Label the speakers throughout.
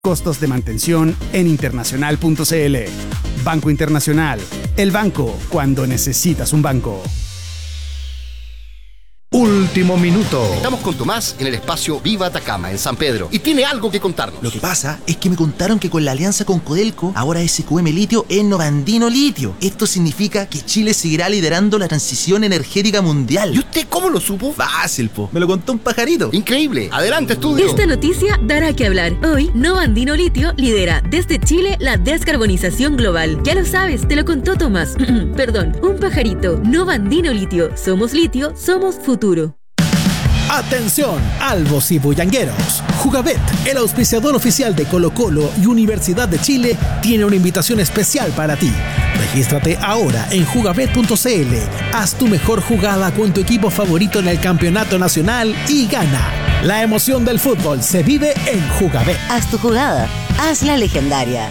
Speaker 1: Costos de mantención en internacional.cl. Banco Internacional, el banco cuando necesitas un banco.
Speaker 2: Último minuto.
Speaker 3: Estamos con Tomás en el espacio Viva Atacama, en San Pedro, y tiene algo que contarnos.
Speaker 4: Lo que pasa es que me contaron que con la alianza con Codelco, ahora SQM Litio es Novandino Litio. Esto significa que Chile seguirá liderando la transición energética mundial.
Speaker 3: ¿Y usted cómo lo supo?
Speaker 4: Fácil, po. Me lo contó un pajarito.
Speaker 3: Increíble. Adelante, estudio.
Speaker 5: Esta noticia dará que hablar. Hoy, Novandino Litio lidera desde Chile la descarbonización global. Ya lo sabes, te lo contó Tomás. Perdón, un pajarito. Novandino Litio. Somos litio, somos futuro.
Speaker 6: Atención, albos y bullangueros. Jugabet, el auspiciador oficial de Colo-Colo y Universidad de Chile, tiene una invitación especial para ti. Regístrate ahora en jugabet.cl. Haz tu mejor jugada con tu equipo favorito en el campeonato nacional y gana. La emoción del fútbol se vive en Jugabet.
Speaker 7: Haz tu jugada, hazla legendaria.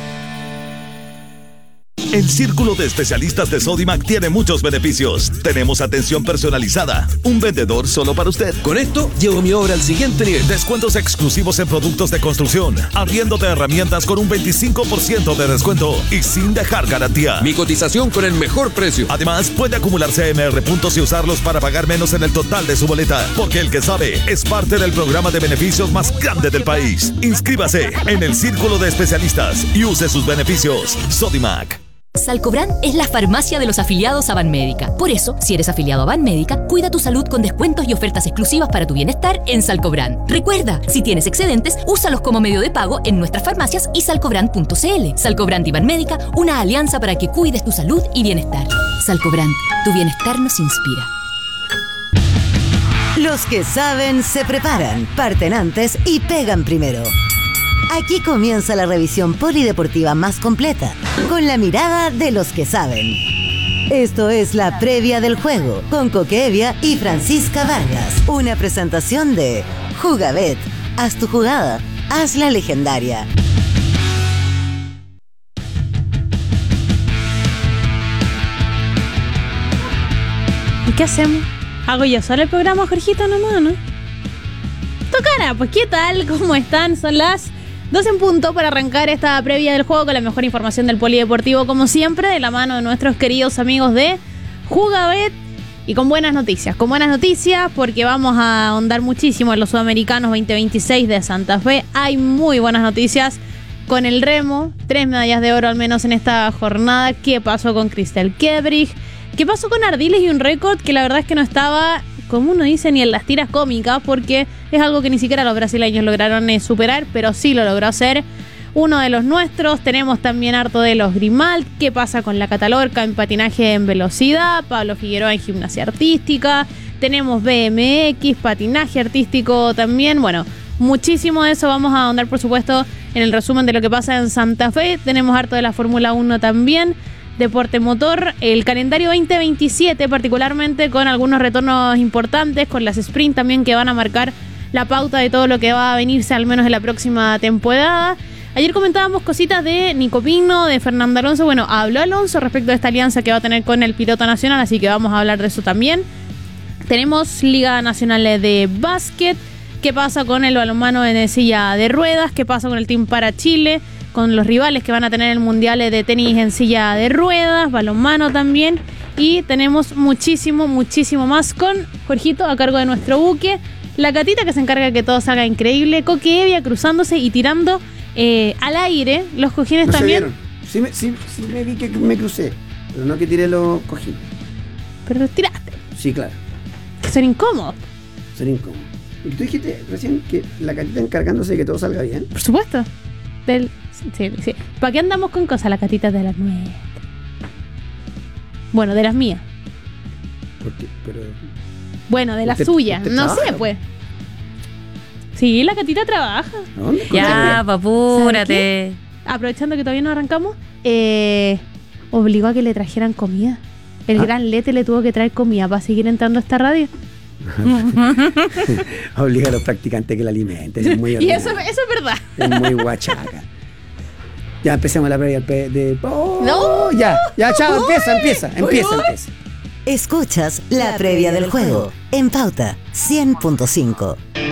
Speaker 8: El Círculo de Especialistas de Sodimac tiene muchos beneficios. Tenemos atención personalizada, un vendedor solo para usted.
Speaker 9: Con esto, llevo mi obra al siguiente nivel.
Speaker 8: Descuentos exclusivos en productos de construcción, arriendo de herramientas con un 25% de descuento y sin dejar garantía.
Speaker 9: Mi cotización con el mejor precio.
Speaker 8: Además, puede acumular CMR puntos y usarlos para pagar menos en el total de su boleta, porque el que sabe es parte del programa de beneficios más grande del país. Inscríbase en el Círculo de Especialistas y use sus beneficios. Sodimac.
Speaker 10: Salcobran es la farmacia de los afiliados a Banmédica. Por eso, si eres afiliado a Banmédica, cuida tu salud con descuentos y ofertas exclusivas para tu bienestar en Salcobran. Recuerda, si tienes excedentes, úsalos como medio de pago en nuestras farmacias y salcobran.cl. Salcobran y Banmédica, una alianza para que cuides tu salud y bienestar. Salcobran, tu bienestar nos inspira.
Speaker 7: Los que saben se preparan, parten antes y pegan primero. Aquí comienza la revisión polideportiva más completa, con la mirada de los que saben. Esto es la previa del juego, con Coque Evia y Francisca Vargas. Una presentación de Jugabet. Haz tu jugada, hazla legendaria.
Speaker 11: ¿Y qué hacemos? ¿Hago yo solo el programa, Jorgito, nomás, no? Tocará, pues ¿qué tal? ¿Cómo están? Son las 2 en punto para arrancar esta previa del juego con la mejor información del polideportivo, como siempre, de la mano de nuestros queridos amigos de Jugabet y con buenas noticias. Con buenas noticias porque vamos a ahondar muchísimo en los Sudamericanos 2026 de Santa Fe. Hay muy buenas noticias con el remo, 3 medallas de oro al menos en esta jornada. ¿Qué pasó con Cristel Kebrich? ¿Qué pasó con Ardiles y un récord que la verdad es que no estaba, como uno dice, ni en las tiras cómicas, porque es algo que ni siquiera los brasileños lograron superar, pero sí lo logró hacer uno de los nuestros. Tenemos también harto de los Grimald. ¿Qué pasa con la Catalorca en patinaje en velocidad? Pablo Figueroa en gimnasia artística. Tenemos BMX, patinaje artístico también. Bueno, muchísimo de eso vamos a ahondar, por supuesto, en el resumen de lo que pasa en Santa Fe. Tenemos harto de la Fórmula 1 también. Deporte motor, el calendario 2027 particularmente con algunos retornos importantes, con las sprint también que van a marcar la pauta de todo lo que va a venirse al menos en la próxima temporada. Ayer comentábamos cositas de Nico Pino, de Fernando Alonso. Bueno, habló Alonso respecto a esta alianza que va a tener con el piloto nacional, así que vamos a hablar de eso también. Tenemos Liga Nacional de Básquet. ¿Qué pasa con el balonmano en silla de ruedas? ¿Qué pasa con el Team para Chile? Con los rivales que van a tener el Mundial de tenis en silla de ruedas, balonmano también. Y tenemos muchísimo más con Jorgito a cargo de nuestro buque. La Catita que se encarga de que todo salga increíble. Coque Evia cruzándose y tirando al aire los cojines ¿no también?
Speaker 12: Sí me vi que me crucé, pero no que tiré los cojines.
Speaker 11: Pero los tiraste.
Speaker 12: Sí, claro.
Speaker 11: Que son incómodos.
Speaker 12: Son incómodos. Y tú dijiste recién que la Catita encargándose de que todo salga bien.
Speaker 11: Por supuesto. Sí. ¿Para qué andamos con cosas? La Catita de las nuestras. Bueno, de las mías.
Speaker 12: ¿Por qué? Pero...
Speaker 11: Bueno, de la suya. No sé, pues. Sí, la Catita trabaja.
Speaker 12: ¿Dónde?
Speaker 10: Ya, apúrate.
Speaker 11: Aprovechando que todavía no arrancamos, obligó a que le trajeran comida. El gran Lete le tuvo que traer comida para seguir entrando a esta radio.
Speaker 12: Obliga a los practicantes que la alimenten. Es muy
Speaker 11: y eso es verdad.
Speaker 12: Es muy guachaca. Ya empecemos la previa de...
Speaker 11: No.
Speaker 12: Ya, chao, empieza.
Speaker 7: Escuchas la previa del juego en Pauta 100.5.